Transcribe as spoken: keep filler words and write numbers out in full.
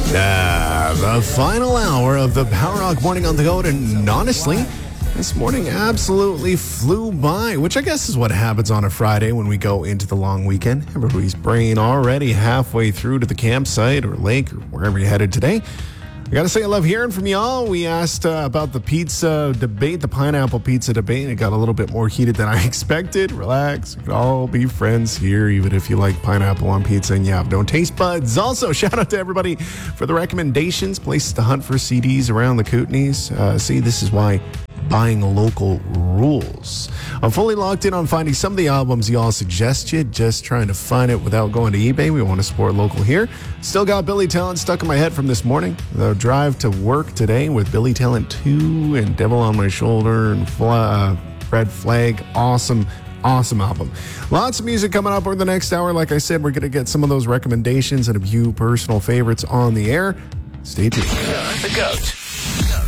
Uh, the final hour of the Power Rock Morning on the Go, and honestly, this morning absolutely flew by, which I guess is what happens on a Friday when we go into the long weekend. Everybody's brain already halfway through to the campsite or lake or wherever you're headed today. I got to say, I love hearing from y'all. We asked uh, about the pizza debate, the pineapple pizza debate, and it got a little bit more heated than I expected. Relax. We can all be friends here, even if you like pineapple on pizza and you have no taste buds. Also, shout out to everybody for the recommendations, places to hunt for C Ds around the Kootenays. Uh, see, this is why buying local rules. I'm fully locked in on finding some of the albums y'all suggested, just trying to find it without going to eBay. We want to support local here. Still got Billy Talent stuck in my head from this morning. The drive to work today with Billy Talent two and Devil on My Shoulder and uh, Red Flag. Awesome, awesome album. Lots of music coming up over the next hour. Like I said, we're going to get some of those recommendations and a few personal favorites on the air. Stay tuned. The GOAT.